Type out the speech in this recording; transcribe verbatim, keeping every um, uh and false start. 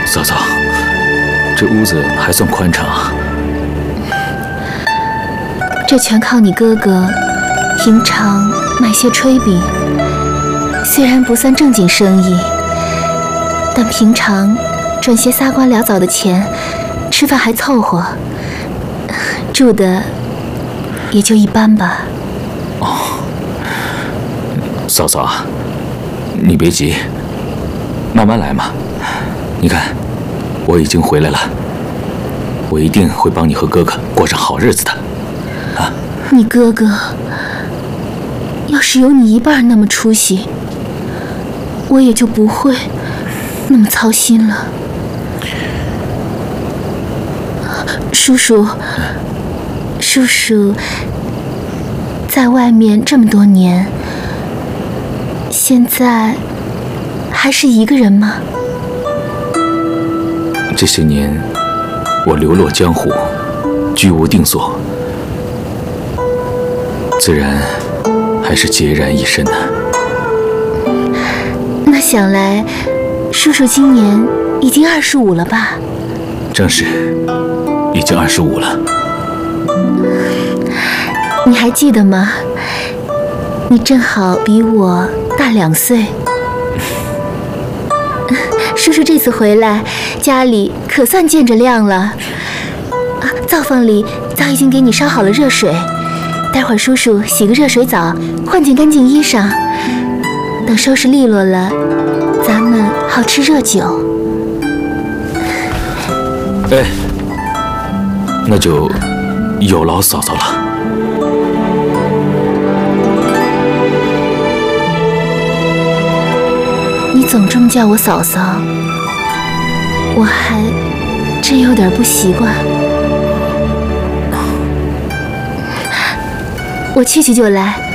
嫂嫂，这屋子还算宽敞啊。 这全靠你哥哥平常卖些炊饼，虽然不算正经生意，但平常赚些撒瓜潦草的钱，吃饭还凑合，住的也就一般吧。 哦，嫂嫂啊，你别急，慢慢来嘛。你看，我已经回来了，我一定会帮你和哥哥过上好日子的。啊， 你哥哥要是有你一半那么出息，我也就不会那么操心了。叔叔，叔叔在外面这么多年，现在还是一个人吗？ 这些年，我流落江湖，居无定所，自然还是孑然一身呢。 那想来，叔叔今年已经二十五了吧？ 正是，已经二十五了。 你还记得吗？你正好比我大两岁。叔叔这次回来，家里可算见着亮了。啊，灶房里早已经给你烧好了热水，待会儿叔叔洗个热水澡，换件干净衣裳。等收拾利落了，咱们好吃热酒。 哎，那就有劳嫂嫂了。 你总这么叫我嫂嫂，我还真有点不习惯。我去去就来。